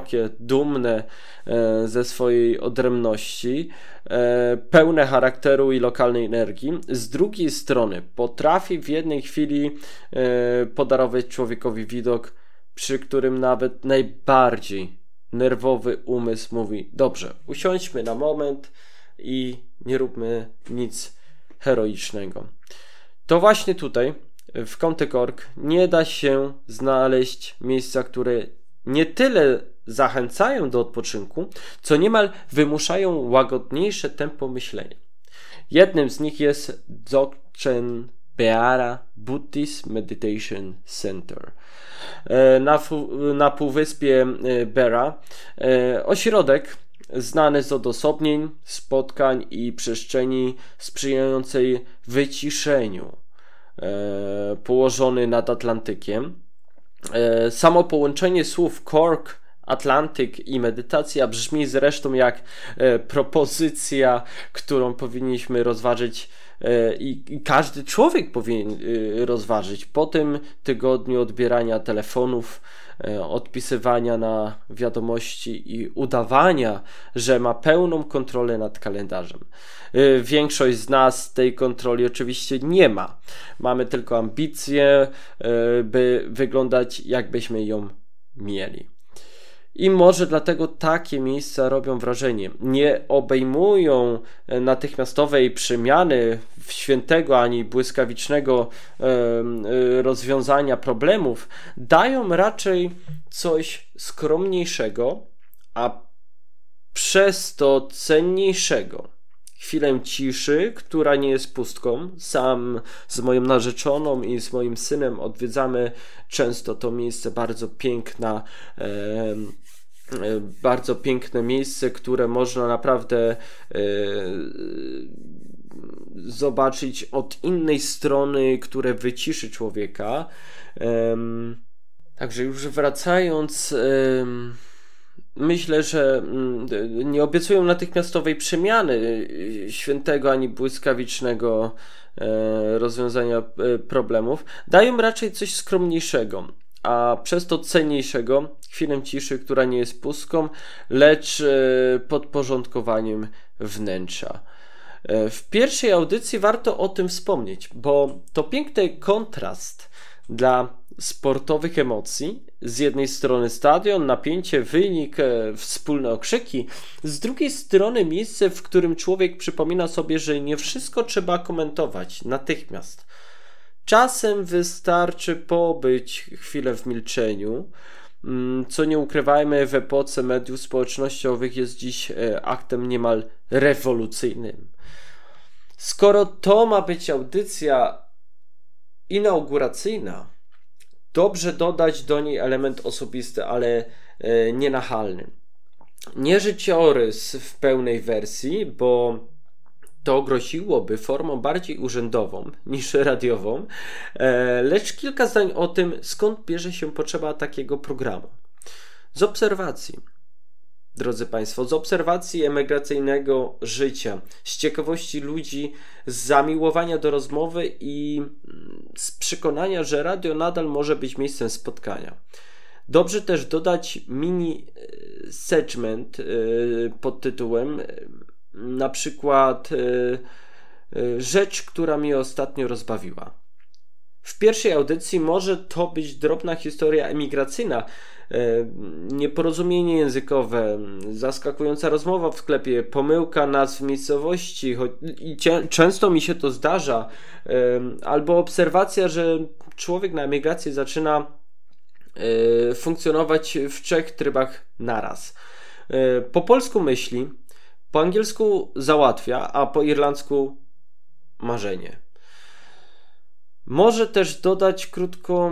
wysokie, dumne ze swojej odrębności, pełne charakteru i lokalnej energii. Z drugiej strony potrafi w jednej chwili podarować człowiekowi widok, przy którym nawet najbardziej nerwowy umysł mówi: dobrze, usiądźmy na moment i nie róbmy nic heroicznego. To właśnie tutaj, w County Cork, nie da się znaleźć miejsca, które nie tyle zachęcają do odpoczynku, co niemal wymuszają łagodniejsze tempo myślenia. Jednym z nich jest Dzogchen Beara Buddhist Meditation Center na półwyspie Beara. Ośrodek znany z odosobnień, spotkań i przestrzeni sprzyjającej wyciszeniu, położony nad Atlantykiem. Samo połączenie słów Cork, Atlantyk i medytacja brzmi zresztą jak propozycja, którą powinniśmy rozważyć i każdy człowiek powinien rozważyć po tym tygodniu odbierania telefonów, odpisywania na wiadomości i udawania, że ma pełną kontrolę nad kalendarzem. Większość z nas tej kontroli oczywiście nie ma. Mamy tylko ambicje, by wyglądać, jakbyśmy ją mieli. I może dlatego takie miejsca robią wrażenie. Nie obejmują natychmiastowej przemiany w świętego ani błyskawicznego rozwiązania problemów. Dają raczej coś skromniejszego, a przez to cenniejszego. Chwilę ciszy, która nie jest pustką. Sam z moją narzeczoną i z moim synem odwiedzamy często to miejsce, bardzo piękne miejsce, które można naprawdę zobaczyć od innej strony, które wyciszy człowieka. Także już wracając, myślę, że nie obiecują natychmiastowej przemiany świętego ani błyskawicznego rozwiązania problemów. Dają raczej coś skromniejszego, a przez to cenniejszego, chwilę ciszy, która nie jest pustką, lecz podporządkowaniem wnętrza. W pierwszej audycji warto o tym wspomnieć, bo to piękny kontrast dla sportowych emocji. Z jednej strony stadion, napięcie, wynik, wspólne okrzyki, z drugiej strony miejsce, w którym człowiek przypomina sobie, że nie wszystko trzeba komentować natychmiast. Czasem wystarczy pobyć chwilę w milczeniu, co nie ukrywajmy, w epoce mediów społecznościowych jest dziś aktem niemal rewolucyjnym. Skoro to ma być audycja inauguracyjna, dobrze dodać do niej element osobisty, ale nienachalny. Nie życiorys w pełnej wersji, bo to groziłoby formą bardziej urzędową niż radiową, lecz kilka zdań o tym, skąd bierze się potrzeba takiego programu. Z obserwacji, drodzy Państwo, z obserwacji emigracyjnego życia, z ciekawości ludzi, z zamiłowania do rozmowy i z przekonania, że radio nadal może być miejscem spotkania. Dobrze też dodać mini segment pod tytułem na przykład rzecz, która mnie ostatnio rozbawiła. W pierwszej audycji może to być drobna historia emigracyjna, nieporozumienie językowe, zaskakująca rozmowa w sklepie, pomyłka nazw miejscowości, i często mi się to zdarza, albo obserwacja, że człowiek na emigracji zaczyna funkcjonować w 3 trybach naraz. Po polsku myśli, po angielsku załatwia, a po irlandzku marzenie. Może też dodać krótką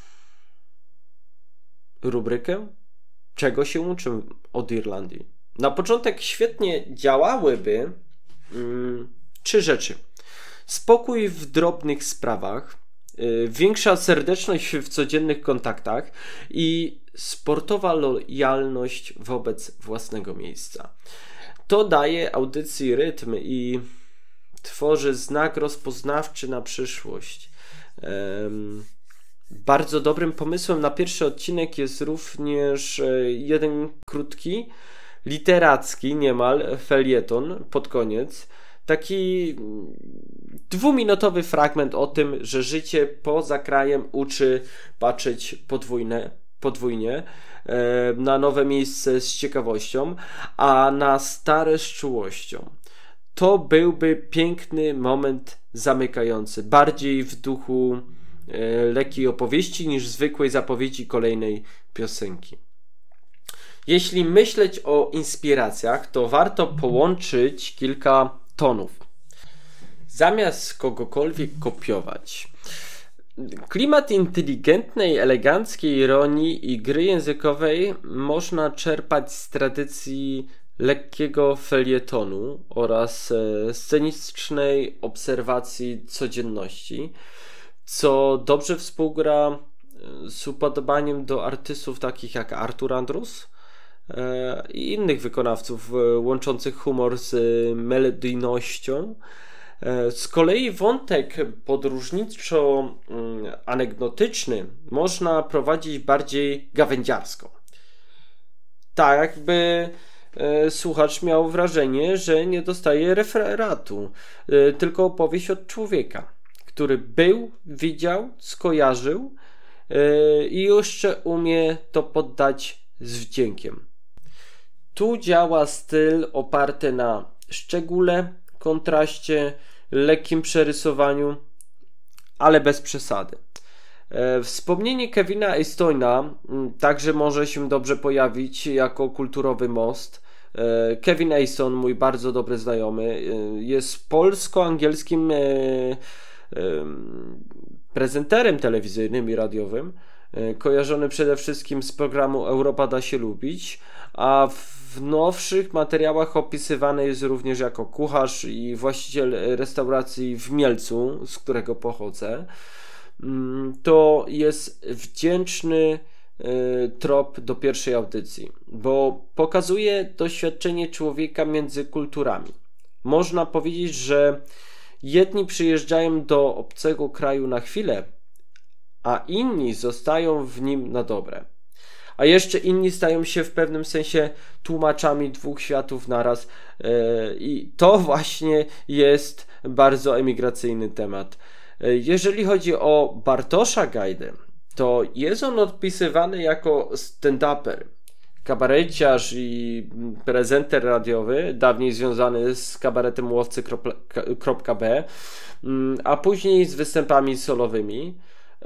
rubrykę, czego się uczę od Irlandii. Na początek świetnie działałyby 3 rzeczy. Spokój w drobnych sprawach, większa serdeczność w codziennych kontaktach i sportowa lojalność wobec własnego miejsca. To daje audycji rytm i tworzy znak rozpoznawczy na przyszłość. Bardzo dobrym pomysłem na pierwszy odcinek jest również jeden krótki, literacki niemal felieton pod koniec. Taki 2-minutowy fragment o tym, że życie poza krajem uczy patrzeć podwójnie na nowe miejsce z ciekawością, a na stare z czułością. To byłby piękny moment zamykający, bardziej w duchu lekkiej opowieści niż zwykłej zapowiedzi kolejnej piosenki. Jeśli myśleć o inspiracjach, to warto połączyć kilka tonów. Zamiast kogokolwiek kopiować. Klimat inteligentnej, eleganckiej ironii i gry językowej można czerpać z tradycji lekkiego felietonu oraz scenicznej obserwacji codzienności, co dobrze współgra z upodobaniem do artystów takich jak Artur Andrus i innych wykonawców łączących humor z melodyjnością. Z kolei wątek podróżniczo-anegdotyczny można prowadzić bardziej gawędziarsko. Tak jakby słuchacz miał wrażenie, że nie dostaje referatu, tylko opowieść od człowieka, który był, widział, skojarzył i jeszcze umie to poddać z wdziękiem. Tu działa styl oparty na szczególe, kontraście, lekkim przerysowaniu, ale bez przesady. Wspomnienie Kevina Eastona także może się dobrze pojawić jako kulturowy most. Kevin Easton, mój bardzo dobry znajomy, jest polsko-angielskim prezenterem telewizyjnym i radiowym, kojarzony przede wszystkim z programu Europa da się lubić, a w nowszych materiałach opisywany jest również jako kucharz i właściciel restauracji w Mielcu, z którego pochodzę. To jest wdzięczny trop do pierwszej audycji, bo pokazuje doświadczenie człowieka między kulturami. Można powiedzieć, że jedni przyjeżdżają do obcego kraju na chwilę, a inni zostają w nim na dobre. A jeszcze inni stają się w pewnym sensie tłumaczami dwóch światów naraz i to właśnie jest bardzo emigracyjny temat. Jeżeli chodzi o Bartosza Gajdę, to jest on odpisywany jako stand-uper, kabareciarz i prezenter radiowy, dawniej związany z kabaretem Łowcy.b, a później z występami solowymi.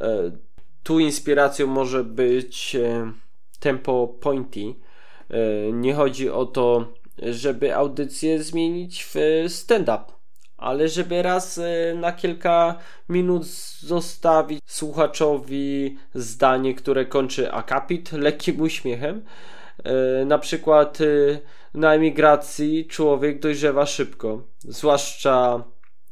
Tu inspiracją może być tempo pointy. Nie chodzi o to, żeby audycję zmienić w stand-up, ale żeby raz na kilka minut zostawić słuchaczowi zdanie, które kończy akapit lekkim uśmiechem. Na przykład na emigracji człowiek dojrzewa szybko, zwłaszcza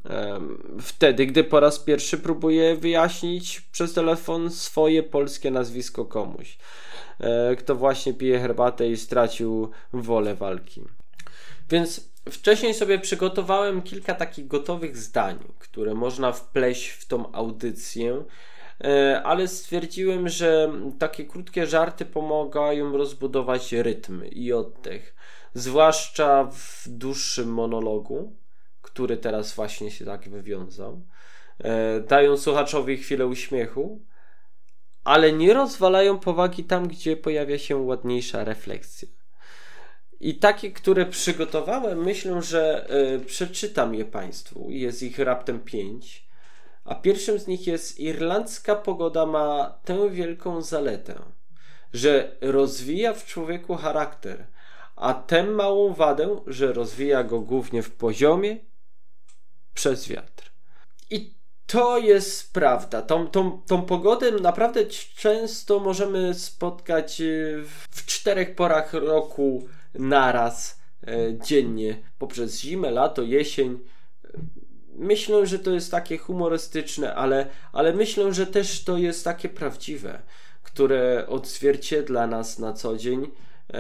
wtedy, gdy po raz pierwszy próbuje wyjaśnić przez telefon swoje polskie nazwisko komuś, kto właśnie pije herbatę i stracił wolę walki. Więc wcześniej sobie przygotowałem kilka takich gotowych zdań, które można wpleść w tą audycję, ale stwierdziłem, że takie krótkie żarty pomagają rozbudować rytm i oddech, zwłaszcza w dłuższym monologu, który teraz właśnie się tak wywiązał. Dają słuchaczowi chwilę uśmiechu, ale nie rozwalają powagi tam, gdzie pojawia się ładniejsza refleksja. I takie, które przygotowałem, myślę, że przeczytam je Państwu. Jest ich raptem 5. A pierwszym z nich jest: irlandzka pogoda ma tę wielką zaletę, że rozwija w człowieku charakter, a tę małą wadę, że rozwija go głównie w poziomie przez wiatr. I to jest prawda. Tą pogodę naprawdę często możemy spotkać w 4 porach roku naraz, dziennie, poprzez zimę, lato, jesień. Myślę, że to jest takie humorystyczne, ale myślę, że też to jest takie prawdziwe, które odzwierciedla nas na co dzień,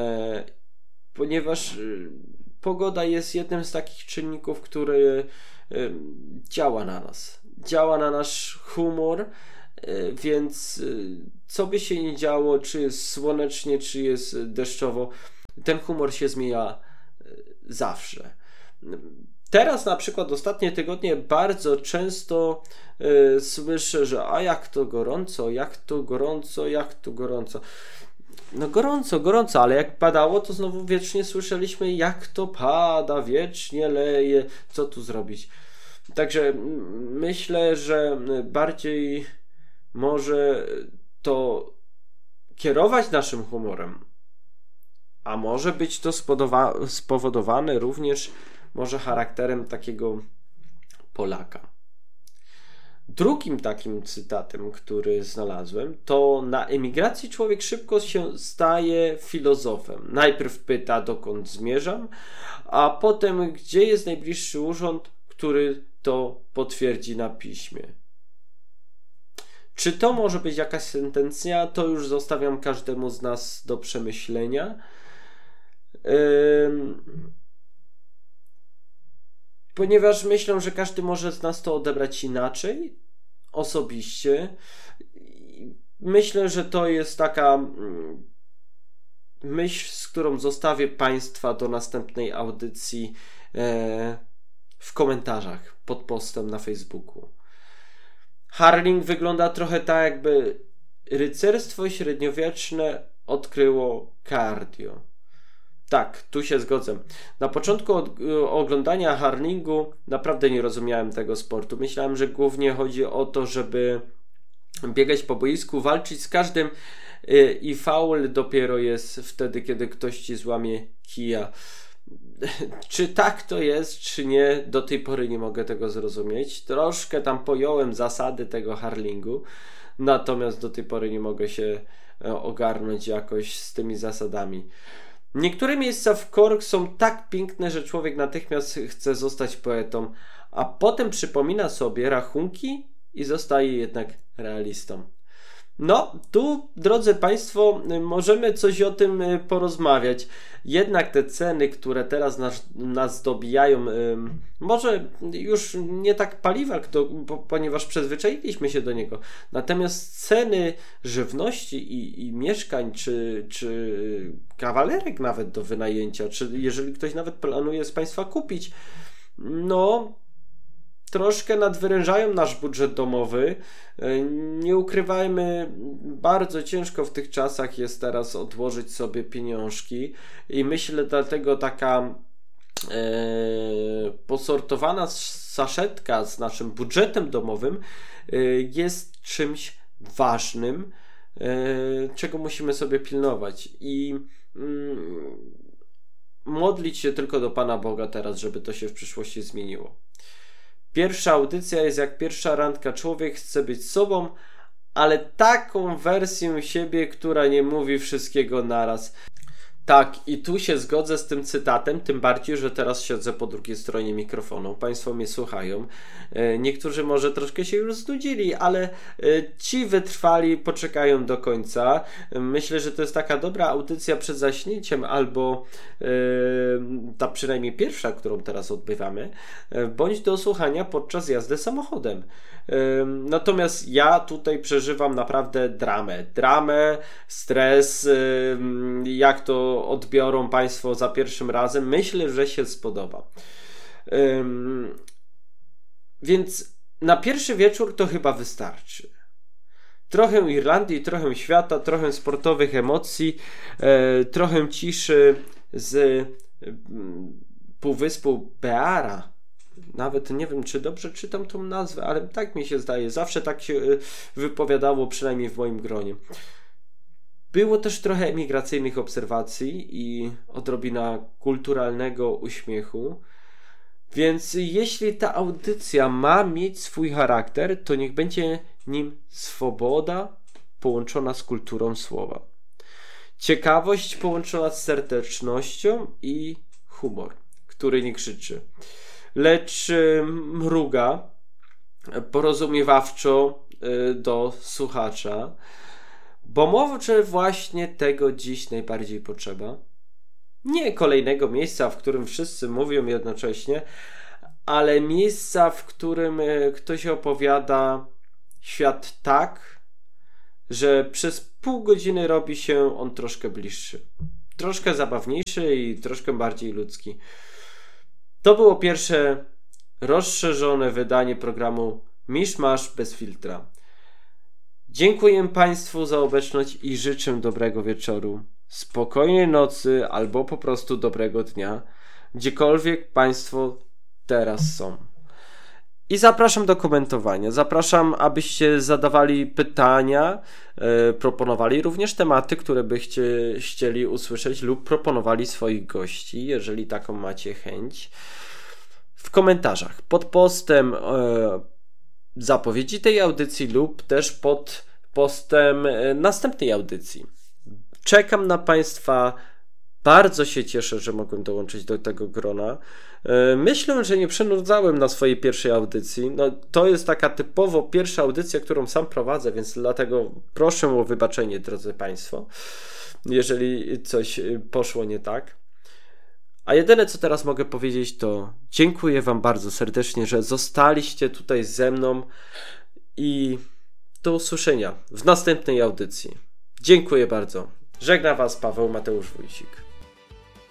ponieważ pogoda jest jednym z takich czynników, który działa na nas. Działa na nasz humor więc co by się nie działo, czy jest słonecznie, czy jest deszczowo, ten humor się zmienia zawsze. Teraz na przykład ostatnie tygodnie bardzo często słyszę, że jak to gorąco, jak to gorąco, jak to gorąco. No gorąco, ale jak padało, to znowu wiecznie słyszeliśmy, jak to pada, wiecznie leje, co tu zrobić. Także myślę, że bardziej może to kierować naszym humorem, a może być to spowodowane również może charakterem takiego Polaka. Drugim takim cytatem, który znalazłem, to na emigracji człowiek szybko się staje filozofem. Najpierw pyta, dokąd zmierzam, a potem, gdzie jest najbliższy urząd, który to potwierdzi na piśmie. Czy to może być jakaś sentencja? To już zostawiam każdemu z nas do przemyślenia. Ponieważ myślę, że każdy może z nas to odebrać inaczej, osobiście. Myślę, że to jest taka myśl, z którą zostawię Państwa do następnej audycji w komentarzach pod postem na Facebooku. Harling wygląda trochę tak, jakby rycerstwo średniowieczne odkryło cardio. Tak, tu się zgodzę. Na początku oglądania hurlingu naprawdę nie rozumiałem tego sportu. Myślałem, że głównie chodzi o to, żeby biegać po boisku, walczyć z każdym i faul dopiero jest wtedy, kiedy ktoś ci złamie kija. Czy tak to jest, czy nie, do tej pory nie mogę tego zrozumieć. Troszkę tam pojąłem zasady tego hurlingu, natomiast do tej pory nie mogę się ogarnąć jakoś z tymi zasadami. Niektóre miejsca w Cork są tak piękne, że człowiek natychmiast chce zostać poetą, a potem przypomina sobie rachunki i zostaje jednak realistą. No, tu, drodzy Państwo, możemy coś o tym porozmawiać. Jednak te ceny, które teraz nas dobijają, może już nie tak paliwa, ponieważ przyzwyczailiśmy się do niego. Natomiast ceny żywności i mieszkań, czy kawalerek nawet do wynajęcia, czy jeżeli ktoś nawet planuje z Państwa kupić, no troszkę nadwyrężają nasz budżet domowy. Nie ukrywajmy, bardzo ciężko w tych czasach jest teraz odłożyć sobie pieniążki i myślę dlatego taka posortowana saszetka z naszym budżetem domowym jest czymś ważnym, czego musimy sobie pilnować i modlić się tylko do Pana Boga teraz, żeby to się w przyszłości zmieniło. Pierwsza audycja jest jak pierwsza randka. Człowiek chce być sobą, ale taką wersję siebie, która nie mówi wszystkiego naraz. Tak, i tu się zgodzę z tym cytatem, tym bardziej, że teraz siedzę po drugiej stronie mikrofonu. Państwo mnie słuchają. Niektórzy może troszkę się już znudzili, ale ci wytrwali poczekają do końca. Myślę, że to jest taka dobra audycja przed zaśnięciem, albo ta przynajmniej pierwsza, którą teraz odbywamy, bądź do słuchania podczas jazdy samochodem. Natomiast ja tutaj przeżywam naprawdę dramę, stres, jak to odbiorą Państwo za pierwszym razem. Myślę, że się spodoba. Więc na pierwszy wieczór to chyba wystarczy. Trochę Irlandii, trochę świata, trochę sportowych emocji, trochę ciszy z półwyspu Beara. Nawet nie wiem, czy dobrze czytam tą nazwę, ale tak mi się zdaje. Zawsze tak się wypowiadało, przynajmniej w moim gronie. Było też trochę emigracyjnych obserwacji i odrobina kulturalnego uśmiechu. Więc jeśli ta audycja ma mieć swój charakter, to niech będzie nim swoboda połączona z kulturą słowa. Ciekawość połączona z serdecznością i humor, który nie krzyczy, lecz mruga porozumiewawczo do słuchacza, bo może właśnie tego dziś najbardziej potrzeba. Nie kolejnego miejsca, w którym wszyscy mówią jednocześnie, ale miejsca, w którym ktoś opowiada świat tak, że przez pół godziny robi się on troszkę bliższy. Troszkę zabawniejszy i troszkę bardziej ludzki. To było pierwsze rozszerzone wydanie programu Miszmasz bez filtra. Dziękuję Państwu za obecność i życzę dobrego wieczoru, spokojnej nocy albo po prostu dobrego dnia, gdziekolwiek Państwo teraz są. I zapraszam do komentowania. Zapraszam, abyście zadawali pytania, proponowali również tematy, które byście chcieli usłyszeć lub proponowali swoich gości, jeżeli taką macie chęć. W komentarzach pod postem zapowiedzi tej audycji lub też pod postem następnej audycji. Czekam na Państwa. Bardzo się cieszę, że mogłem dołączyć do tego grona. Myślę, że nie przynudzałem na swojej pierwszej audycji. No, to jest taka typowo pierwsza audycja, którą sam prowadzę, więc dlatego proszę o wybaczenie, drodzy Państwo, jeżeli coś poszło nie tak. A jedyne, co teraz mogę powiedzieć, to dziękuję Wam bardzo serdecznie, że zostaliście tutaj ze mną i do usłyszenia w następnej audycji. Dziękuję bardzo. Żegna Was Paweł Mateusz Wójcik.